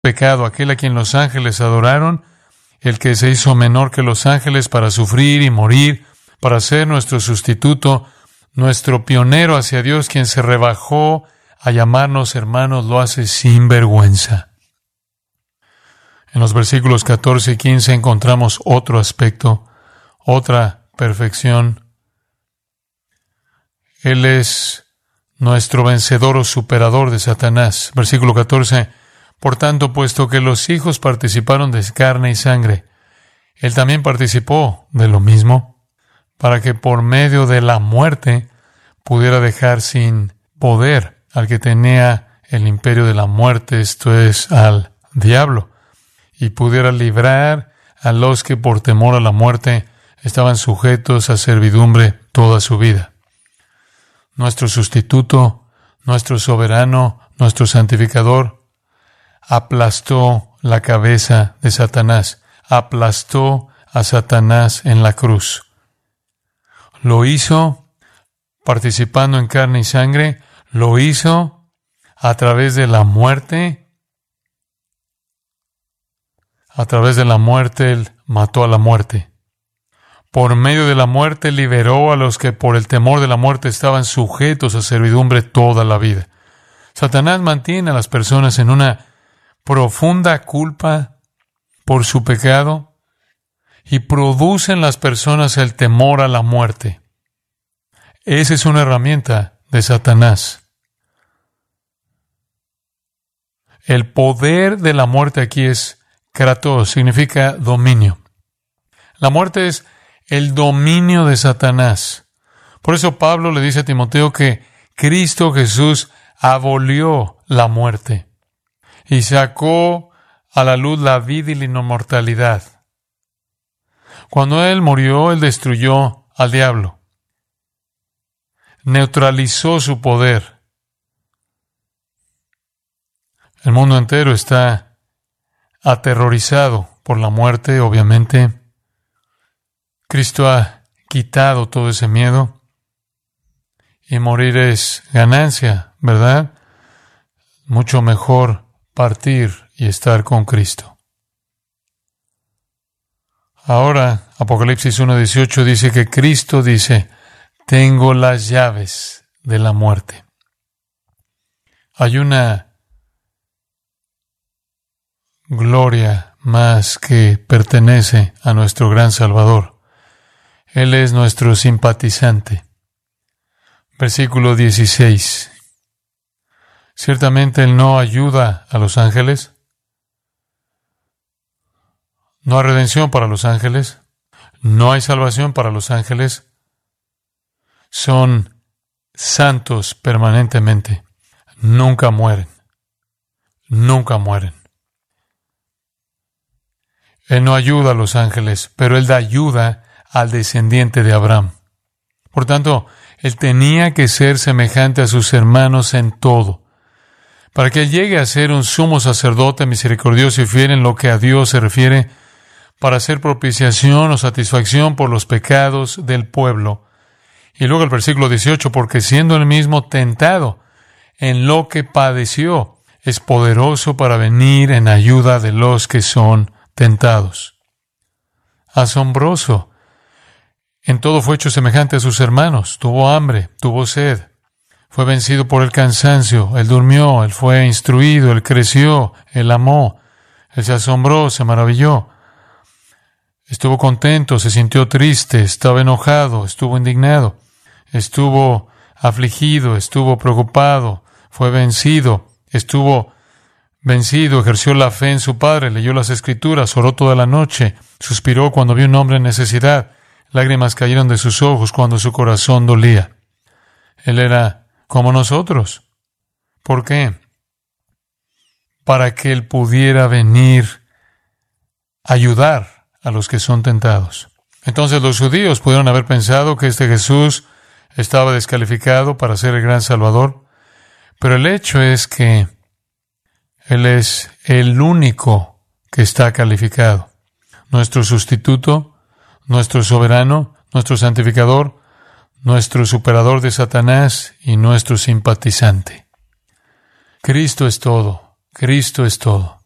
pecado, aquel a quien los ángeles adoraron, el que se hizo menor que los ángeles para sufrir y morir, para ser nuestro sustituto, nuestro pionero hacia Dios, quien se rebajó a llamarnos hermanos, lo hace sin vergüenza. En los versículos 14 y 15 encontramos otro aspecto, otra perfección. Él es nuestro vencedor o superador de Satanás. Versículo 14. Por tanto, puesto que los hijos participaron de carne y sangre, Él también participó de lo mismo, para que por medio de la muerte pudiera dejar sin poder al que tenía el imperio de la muerte, esto es, al diablo, y pudiera librar a los que por temor a la muerte estaban sujetos a servidumbre toda su vida. Nuestro sustituto, nuestro soberano, nuestro santificador, aplastó la cabeza de Satanás, aplastó a Satanás en la cruz. Lo hizo participando en carne y sangre, lo hizo a través de la muerte. A través de la muerte, Él mató a la muerte. Por medio de la muerte, liberó a los que por el temor de la muerte estaban sujetos a servidumbre toda la vida. Satanás mantiene a las personas en una profunda culpa por su pecado y produce en las personas el temor a la muerte. Esa es una herramienta de Satanás. El poder de la muerte aquí es kratos, significa dominio. La muerte es el dominio de Satanás. Por eso Pablo le dice a Timoteo que Cristo Jesús abolió la muerte y sacó a la luz la vida y la inmortalidad. Cuando Él murió, Él destruyó al diablo. Neutralizó su poder. El mundo entero está aterrorizado por la muerte, obviamente. Cristo ha quitado todo ese miedo. Y morir es ganancia, ¿verdad? Mucho mejor partir y estar con Cristo. Ahora, Apocalipsis 1:18 dice que Cristo dice, tengo las llaves de la muerte. Hay una gloria más que pertenece a nuestro gran Salvador. Él es nuestro simpatizante. Versículo 16. Ciertamente Él no ayuda a los ángeles. No hay redención para los ángeles. No hay salvación para los ángeles. Son santos permanentemente. Nunca mueren. Nunca mueren. Él no ayuda a los ángeles, pero Él da ayuda al descendiente de Abraham. Por tanto, Él tenía que ser semejante a sus hermanos en todo, para que Él llegue a ser un sumo sacerdote misericordioso y fiel en lo que a Dios se refiere, para hacer propiciación o satisfacción por los pecados del pueblo. Y luego el versículo 18, porque siendo Él mismo tentado en lo que padeció, es poderoso para venir en ayuda de los que son tentados. Asombroso. En todo fue hecho semejante a sus hermanos. Tuvo hambre, tuvo sed. Fue vencido por el cansancio. Él durmió, Él fue instruido, Él creció, Él amó. Él se asombró, se maravilló. Estuvo contento, se sintió triste, estaba enojado, estuvo indignado. Estuvo afligido, estuvo preocupado, fue vencido, ejerció la fe en su Padre, leyó las Escrituras, oró toda la noche, suspiró cuando vio un hombre en necesidad, lágrimas cayeron de sus ojos cuando su corazón dolía. Él era como nosotros. ¿Por qué? Para que Él pudiera venir a ayudar a los que son tentados. Entonces los judíos pudieron haber pensado que este Jesús estaba descalificado para ser el gran Salvador, pero el hecho es que Él es el único que está calificado. Nuestro sustituto, nuestro soberano, nuestro santificador, nuestro superador de Satanás y nuestro simpatizante. Cristo es todo. Cristo es todo.